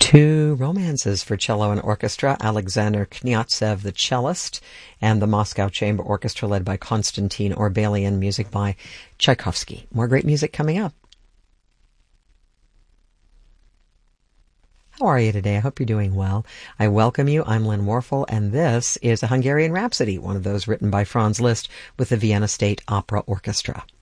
Two romances for cello and orchestra, Alexander Kniazev, the cellist, and the Moscow Chamber Orchestra led by Konstantin Orbelian, music by Tchaikovsky. More great music coming up. How are you today? I hope you're doing well. I welcome you. I'm Lynn Warfel, and this is a Hungarian Rhapsody, one of those written by Franz Liszt with the Vienna State Opera Orchestra.